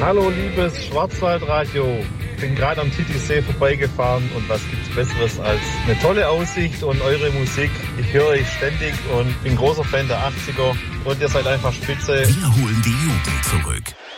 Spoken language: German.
Hallo liebes Schwarzwaldradio, bin gerade am Titisee vorbeigefahren und was gibt's Besseres als eine tolle Aussicht und eure Musik. Ich höre euch ständig und bin großer Fan der 80er und ihr seid einfach spitze. Wir holen die Jugend zurück.